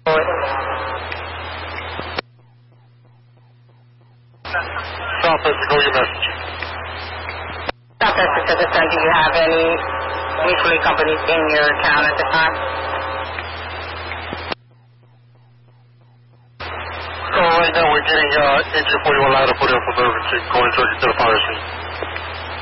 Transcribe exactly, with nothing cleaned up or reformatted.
Southwest, go your message. Southwest Pacific Sun, do you have any mutually companies in your town at the time? So right now we're getting uh, engine forty-one ladder put in for emergency, going to, to the fire scene.